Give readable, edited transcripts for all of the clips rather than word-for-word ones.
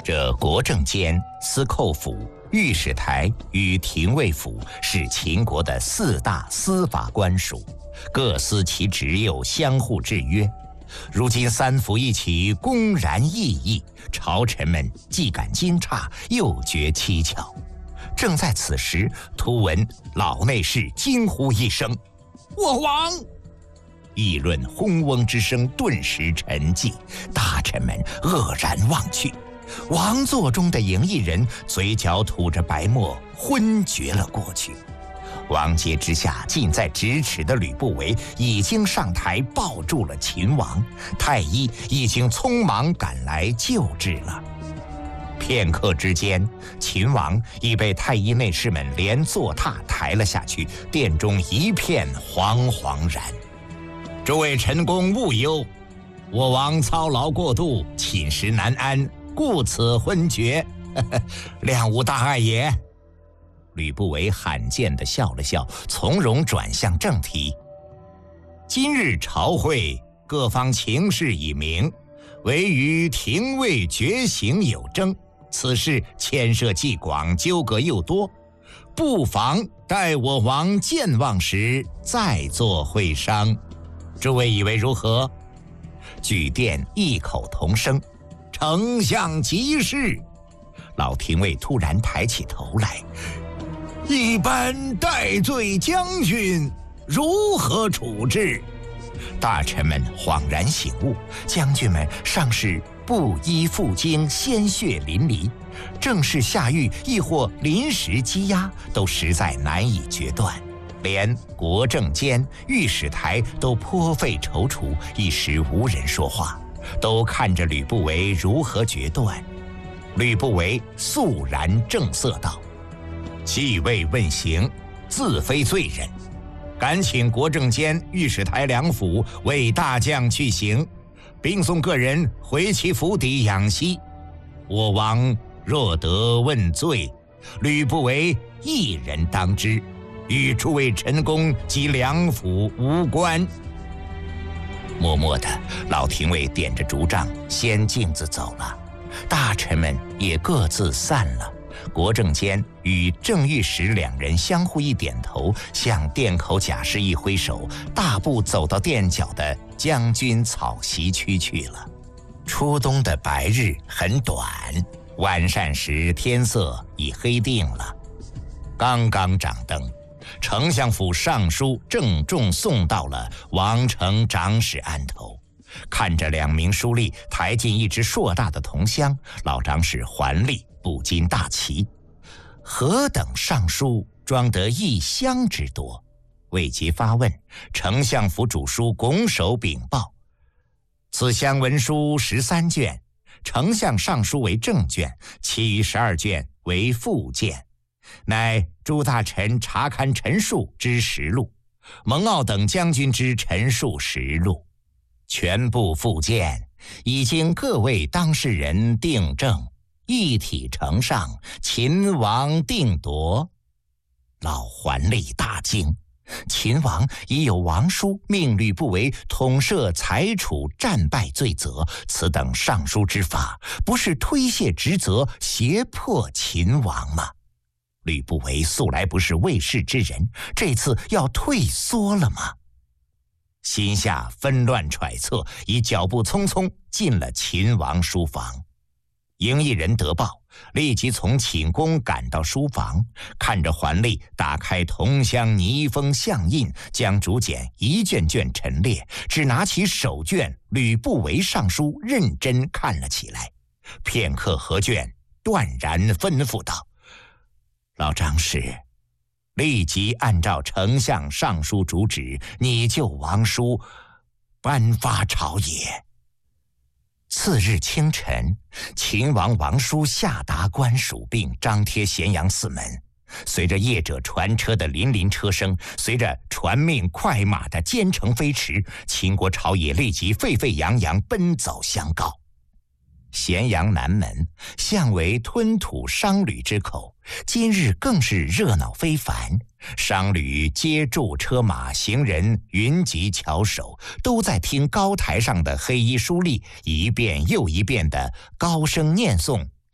这国政监、司寇府、御史台与廷尉府是秦国的4大司法官署，各司其职，又相互制约。如今3府一起公然异议，朝臣们既感惊诧，又觉蹊跷。正在此时，突闻老内侍惊呼一声：“我王！”议论轰嗡之声顿时沉寂，大臣们愕然望去，王座中的赢异人嘴角吐着白沫，昏厥了过去。王阶之下，近在咫尺的吕不韦已经上台抱住了秦王，太医已经匆忙赶来救治了。片刻之间，秦王已被太医内侍们连坐榻抬了下去，殿中一片惶惶然。诸位臣公勿忧，我王操劳过度，寝食难安，故此昏厥，谅无大碍也。吕不韦罕见地笑了笑，从容转向正题。今日朝会，各方情势已明，唯余廷尉决行有争，此事牵涉既广，纠葛又多，不妨待我王健忘时再作会商。诸位以为如何？举殿异口同声：“丞相急事！”老廷尉突然抬起头来：“一般戴罪将军如何处置？”大臣们恍然醒悟，将军们尚是布衣负荆，鲜血淋漓，正式下狱亦或临时羁押，都实在难以决断。连国政监、御史台都颇费踌躇，一时无人说话，都看着吕不韦如何决断。吕不韦肃然正色道：“既未问刑，自非罪人，敢请国政监、御史台2府为大将去刑，并送个人回其府邸养息。我王若得问罪，吕不韦一人当之，与诸位臣公及2府无关。”默默的，老廷尉点着烛帐，先径自走了。大臣们也各自散了。国政监与正御史2人相互一点头，向殿口假示一挥手，大步走到殿角的将军草席区去了。初冬的白日很短，晚膳时天色已黑定了。刚刚掌灯，丞相府尚书郑重送到了王城长史案头。看着2名书吏抬进一只硕大的铜箱，老长史桓立不禁大奇：何等尚书装得1箱之多？未及发问，丞相府主书拱手禀报：此箱文书13卷，丞相上书为正卷，其余12卷为附件，乃诸大臣查勘陈述之实录，蒙骜等将军之陈述实录，全部附件已经各位当事人订正，一体呈上，秦王定夺。老桓立大惊，秦王已有王书命吕不韦统摄裁处战败罪责，此等上书之法，不是推卸职责，胁迫秦王吗？吕不韦素来不是卫士之人，这次要退缩了吗？心下纷乱揣测，已脚步匆匆进了秦王书房。赢异人得报，立即从寝宫赶到书房，看着桓立打开铜箱泥封相印，将竹简一卷卷陈列，只拿起手卷吕不韦上书认真看了起来。片刻合卷，断然吩咐道：老长史，立即按照丞相上书主旨，拟就王书颁发朝野。次日清晨，秦王王书下达官署，并张贴咸阳4门。随着业者传车的林林车声，随着传命快马的兼程飞驰，秦国朝野立即沸沸扬扬奔走相告。咸阳南门向为吞吐商旅之口，今日更是热闹非凡。商旅皆驻车马，行人云集桥首，都在听高台上的黑衣书吏一遍又一遍的高声念诵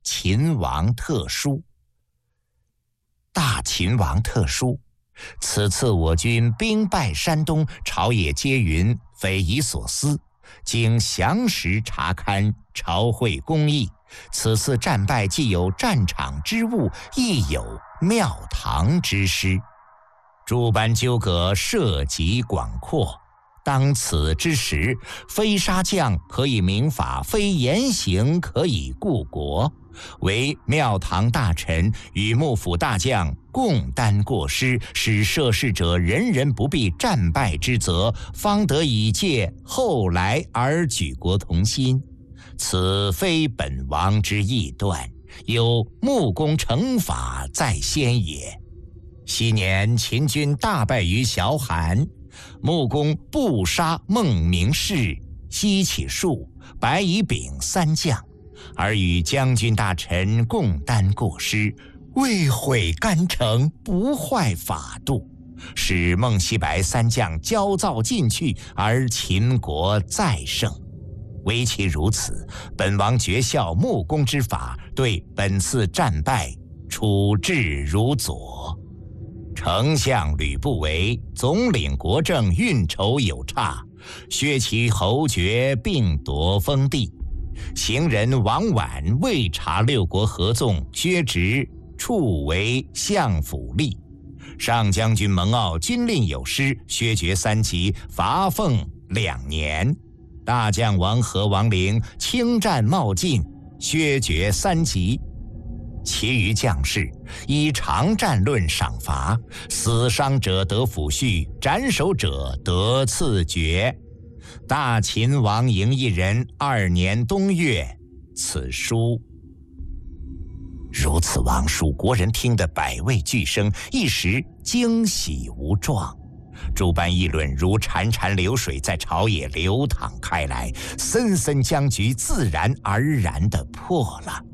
秦王特书。大秦王特书，此次我军兵败山东，朝野皆云匪夷所思。经详实查勘，朝会公议，此次战败既有战场之误，亦有庙堂之失。诸般纠葛涉及广阔，当此之时，非杀将可以明法，非严刑可以固国。唯庙堂大臣与幕府大将共担过失，使涉事者人人不必战败之责，方得以借后来而举国同心。此非本王之臆断，有木工惩罚在先也。昔年秦军大败于小罕，穆公不杀孟明视、西起术、白乙丙三将，而与将军大臣共担过失，未毁干城，不坏法度，使孟西白三将焦躁进去，而秦国再胜。唯其如此，本王绝效穆公之法，对本次战败处置如左。丞相吕不韦总领国政，运筹有差，削其侯爵，并夺封地。行人王绾未察六国合纵，削职，处为相府吏。上将军蒙骜军令有失，削爵3级，罚俸2年。大将王和、王陵轻战冒进，削爵3级。其余将士依常战论赏罚，死伤者得抚恤，斩首者得赐爵。大秦王嬴异人2年冬月，此书。如此王书，国人听得百味俱生，一时惊喜无状。诸般议论如潺潺流水，在朝野流淌开来，森森僵局自然而然地破了。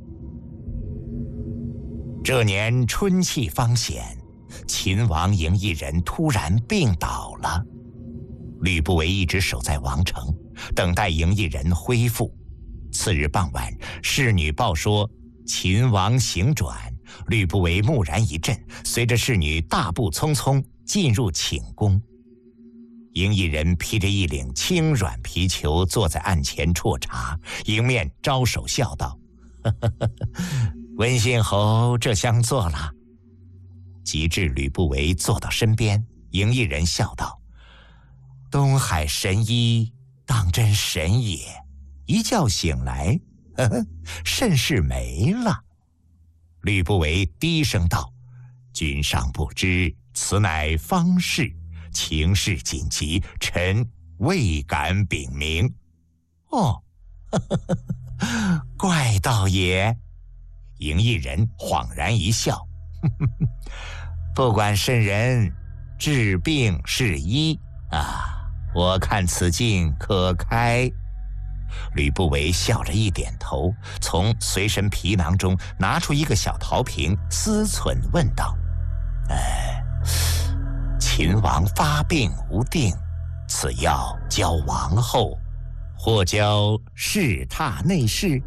这年春气方显，秦王嬴异人突然病倒了。吕不韦一直守在王城，等待嬴异人恢复。次日傍晚，侍女报说秦王行转，吕不韦蓦然一震，随着侍女大步匆匆进入寝宫。嬴异人披着一领轻软皮裘，坐在案前啜茶，迎面招手笑道：“文信侯这厢坐了。”及至吕不韦坐到身边，嬴异人笑道：“东海神医当真神也，一觉醒来，甚是没了。”吕不韦低声道：“君尚不知，此乃方士，情势紧急，臣未敢禀明。”“哦，怪道也。”嬴异人恍然一笑：“不管甚人，治病是医啊，我看此镜可开。”吕不韦笑着一点头，从随身皮囊中拿出一个小陶瓶，思忖问道：“秦王发病无定，此药交王后，或交室榻内侍？”“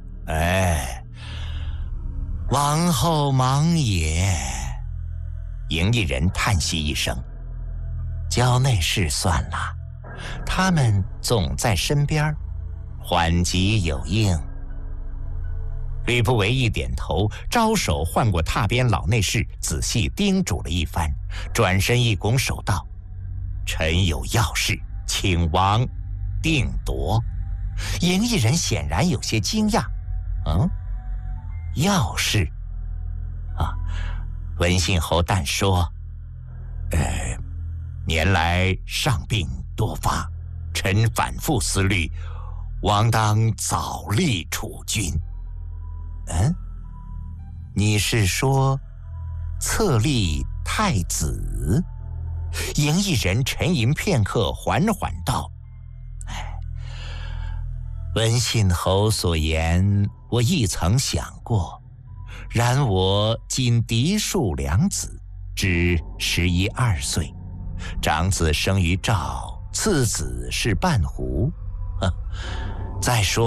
王后忙也。”嬴异人叹息一声：“交内侍算了，他们总在身边，缓急有应。”吕不韦一点头，招手唤过榻边老内侍，仔细叮嘱了一番，转身一拱手道：“臣有要事，请王定夺。”嬴异人显然有些惊讶：“要事啊？”文信侯但说：“年来上病多发，臣反复思虑，王当早立储君。”“你是说册立太子？”嬴异人沉吟片刻，缓缓道：“文信侯所言，我亦曾想过。然我仅嫡庶2子，只11、12岁，长子生于赵，次子是半胡。再说